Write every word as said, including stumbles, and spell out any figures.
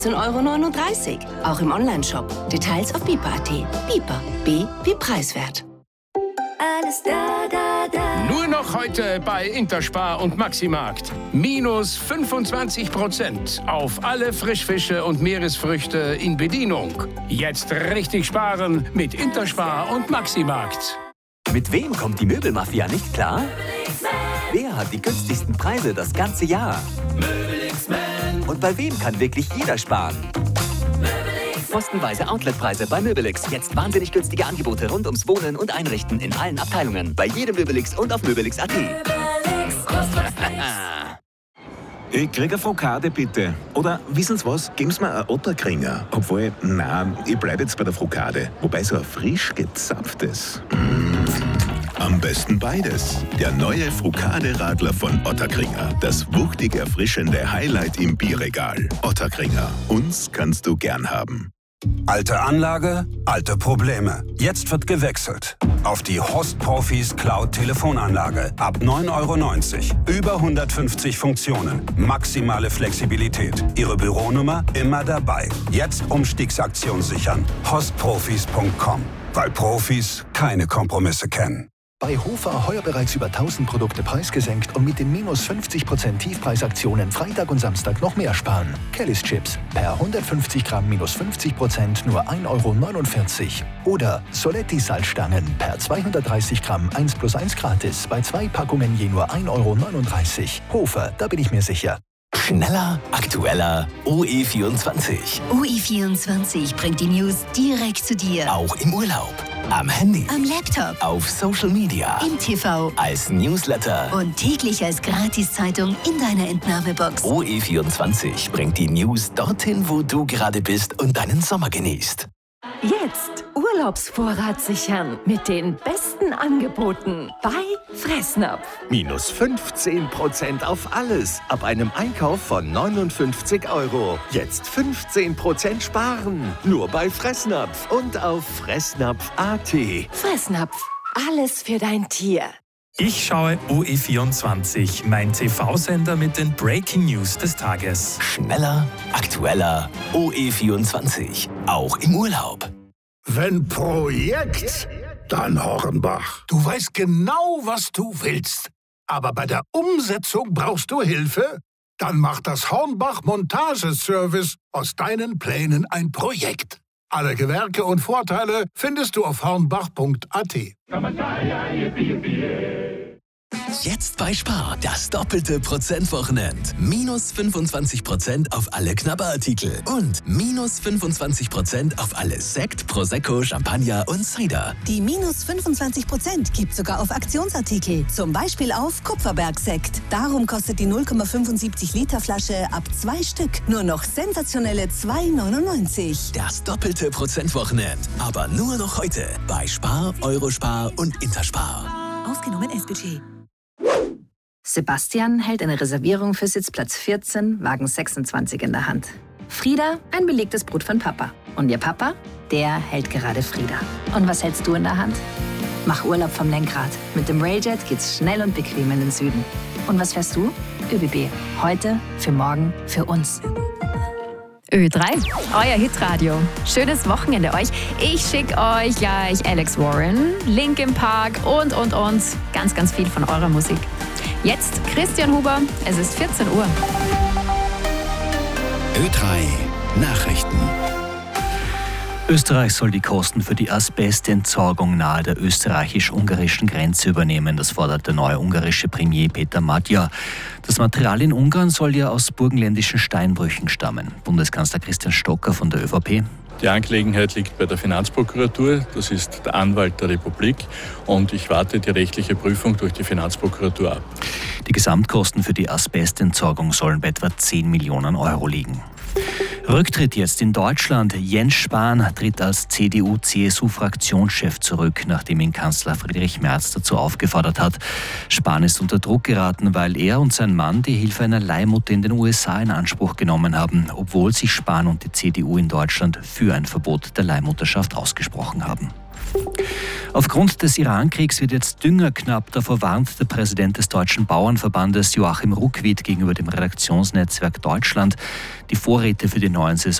neunzehn Euro neununddreißig. Auch im Onlineshop. Details auf Biper Punkt at. Biper. B wie preiswert. Alles da, da, da. Nur noch heute bei Interspar und Maximarkt. Minus fünfundzwanzig Prozent auf alle Frischfische und Meeresfrüchte in Bedienung. Jetzt richtig sparen mit Interspar und Maximarkt. Mit wem kommt die Möbelmafia nicht klar? Wer hat die günstigsten Preise das ganze Jahr? Und bei wem kann wirklich jeder sparen? Postenweise Outletpreise bei Möbelix. Jetzt wahnsinnig günstige Angebote rund ums Wohnen und Einrichten in allen Abteilungen. Bei jedem Möbelix und auf möbelix Punkt at. Ich krieg eine Frokade, bitte. Oder, wissen Sie was, geben Sie mir einen Otterkringer. Obwohl, nein, ich bleibe jetzt bei der Frokade. Wobei so ein frisch gezapftes. Mm. Am besten beides. Der neue Frokade-Radler von Otterkringer. Das wuchtig erfrischende Highlight im Bierregal. Otterkringer. Uns kannst du gern haben. Alte Anlage, alte Probleme. Jetzt wird gewechselt. Auf die Host Profis Cloud Telefonanlage. Ab neun Euro neunzig. Über hundertfünfzig Funktionen. Maximale Flexibilität. Ihre Büronummer immer dabei. Jetzt Umstiegsaktion sichern. hostprofis punkt com. Weil Profis keine Kompromisse kennen. Bei Hofer heuer bereits über tausend Produkte preisgesenkt und mit den minus fünfzig Prozent Tiefpreisaktionen Freitag und Samstag noch mehr sparen. Kellys Chips per hundertfünfzig Gramm minus fünfzig Prozent nur ein Euro neunundvierzig. Oder Soletti Salzstangen per zweihundertdreißig Gramm eins plus eins gratis bei zwei Packungen je nur ein Euro neununddreißig. Hofer, da bin ich mir sicher. Schneller, aktueller, O E vierundzwanzig. O E vierundzwanzig bringt die News direkt zu dir. Auch im Urlaub, am Handy, am Laptop, auf Social Media, im T V, als Newsletter und täglich als Gratiszeitung in deiner Entnahmebox. O E vierundzwanzig bringt die News dorthin, wo du gerade bist und deinen Sommer genießt. Jetzt Urlaubsvorrat sichern mit den besten Angeboten bei Fressnapf. Minus fünfzehn Prozent auf alles ab einem Einkauf von neunundfünfzig Euro. Jetzt fünfzehn Prozent sparen. Nur bei Fressnapf und auf fressnapf punkt at. Fressnapf. Alles für dein Tier. Ich schaue O E vierundzwanzig, mein T V-Sender mit den Breaking News des Tages. Schneller, aktueller, O E vierundzwanzig, auch im Urlaub. Wenn Projekt, dann Hornbach. Du weißt genau, was du willst. Aber bei der Umsetzung brauchst du Hilfe? Dann macht das Hornbach Montageservice aus deinen Plänen ein Projekt. Alle Gewerke und Vorteile findest du auf hornbach punkt at. Jetzt bei Spar, das doppelte Prozentwochenend. Minus fünfundzwanzig Prozent auf alle Knabberartikel und minus fünfundzwanzig Prozent auf alle Sekt, Prosecco, Champagner und Cider. Die minus fünfundzwanzig Prozent gibt sogar auf Aktionsartikel, zum Beispiel auf Kupferberg-Sekt. Darum kostet die null Komma fünfundsiebzig Liter Flasche ab zwei Stück nur noch sensationelle zwei neunundneunzig. Das doppelte Prozentwochenend, aber nur noch heute bei Spar, Eurospar und Interspar. Ausgenommen S-Budget. Sebastian hält eine Reservierung für Sitzplatz vierzehn, Wagen sechsundzwanzig in der Hand. Frieda ein belegtes Brot von Papa. Und ihr Papa, der hält gerade Frieda. Und was hältst du in der Hand? Mach Urlaub vom Lenkrad. Mit dem Railjet geht's schnell und bequem in den Süden. Und was fährst du? ÖBB. Heute, für morgen, für uns. Ö drei, euer Hitradio. Schönes Wochenende euch. Ich schicke euch gleich Alex Warren, Linkin Park und, und, und ganz, ganz viel von eurer Musik. Jetzt Christian Huber, es ist vierzehn Uhr. Ö drei Nachrichten. Österreich soll die Kosten für die Asbestentsorgung nahe der österreichisch-ungarischen Grenze übernehmen. Das fordert der neue ungarische Premier Peter Magyar. Das Material in Ungarn soll ja aus burgenländischen Steinbrüchen stammen. Bundeskanzler Christian Stocker von der ÖVP. Die Angelegenheit liegt bei der Finanzprokuratur, das ist der Anwalt der Republik und ich warte die rechtliche Prüfung durch die Finanzprokuratur ab. Die Gesamtkosten für die Asbestentsorgung sollen bei etwa zehn Millionen Euro liegen. Rücktritt jetzt in Deutschland. Jens Spahn tritt als C D U-C S U-Fraktionschef zurück, nachdem ihn Kanzler Friedrich Merz dazu aufgefordert hat. Spahn ist unter Druck geraten, weil er und sein Mann die Hilfe einer Leihmutter in den U S A in Anspruch genommen haben, obwohl sich Spahn und die C D U in Deutschland für ein Verbot der Leihmutterschaft ausgesprochen haben. Aufgrund des Iran-Kriegs wird jetzt Dünger knapp. Davor warnt der Präsident des Deutschen Bauernverbandes Joachim Ruckwied gegenüber dem Redaktionsnetzwerk Deutschland. Die Vorräte für die neuen Saison